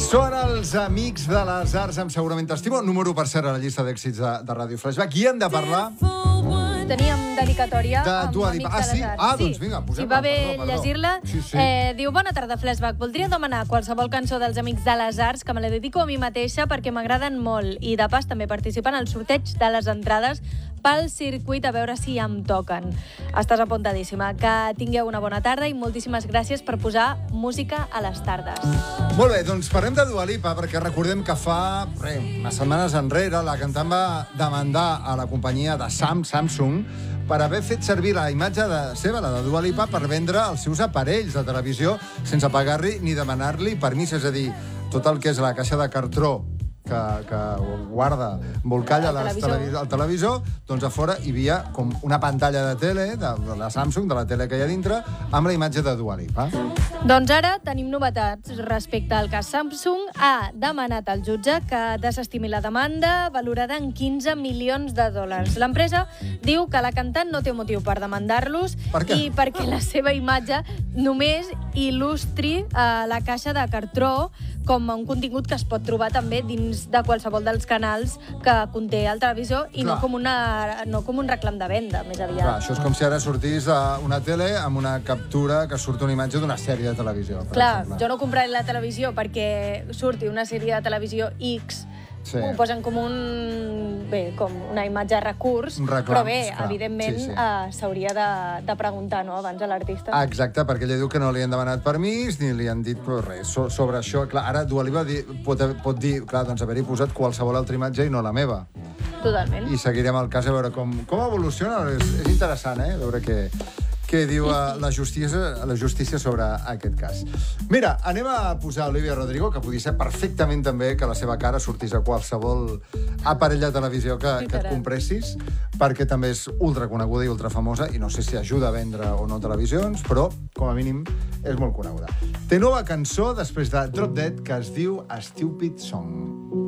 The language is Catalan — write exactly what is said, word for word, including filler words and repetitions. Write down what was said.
Són els Amics de les Arts, amb Segurament T'Estimo, número per cert a la llista d'èxits de, de Ràdio Flashback. I hem de parlar... Teníem dedicatòria de amb Dua Lipa. Amics Ah, sí? de les Arts. Ah, doncs vinga, posem-la. Si va bé Perdó, perdó. llegir-la. Sí, sí. Eh, diu, bona tarda, Flashback. Voldria demanar qualsevol cançó dels Amics de les Arts que me la dedico a mi mateixa perquè m'agraden molt i de pas també participen al sorteig de les entrades pel circuit a veure si em toquen. Estàs apuntadíssima. Que tingueu una bona tarda i moltíssimes gràcies per posar música a les tardes. Molt bé, doncs parlem de Dua Lipa, perquè recordem que fa re, unes setmanes enrere la cantant va demandar a la companyia de Sam, Samsung, per haver fet servir la imatge de seva, la de Dua Lipa, per vendre els seus aparells de televisió sense pagar-li ni demanar-li permís. És a dir, tot el que és la caixa de cartró que, que guarda, embolcalla El les televisor. televis el televisor, doncs a fora hi havia com una pantalla de tele, de, de la Samsung, de la tele que hi ha dintre, amb la imatge de Dua Lipa. Doncs ara tenim novetats respecte al cas. Samsung ha demanat al jutge que desestimi la demanda valorada en quinze milions de dòlars. L'empresa diu que la cantant no té motiu per demandar-los Per què? i perquè la seva imatge només il·lustri eh, la caixa de cartró com un contingut que es pot trobar també dins de qualsevol dels canals que conté el televisor i Clar. no com, una, no com un reclam de venda, més aviat. Clar, això és com si ara sortís a una tele amb una captura que surt una imatge d'una sèrie de televisió. Per Clar, exemple. jo no compraré la televisió perquè surti una sèrie de televisió X, Sí. ho posen com un... bé, com una imatge de recurs, Un reclam, però bé, esclar. evidentment, Sí, sí. eh, s'hauria de, de preguntar, no?, abans a l'artista. Ah, exacte, perquè ella diu que no li han demanat permís ni li han dit però res so, sobre això. Clar, ara Dua Lipa di, pot, pot dir, clar, doncs haver-hi posat qualsevol altra imatge i no la meva. Totalment. I seguirem el cas a veure com, com evoluciona. És, és interessant, eh?, veure què, què diu eh, la justícia, la justícia sobre aquest cas. Mira, anem a posar Olivia Rodrigo, que podia ser perfectament també que la seva cara sortís a qualsevol aparell de televisió que, que et Literal. compressis, perquè també és ultraconeguda i ultrafamosa, i no sé si ajuda a vendre o no televisions, però, com a mínim, és molt coneguda. Té nova cançó després de Drop Dead que es diu A Stupid Song.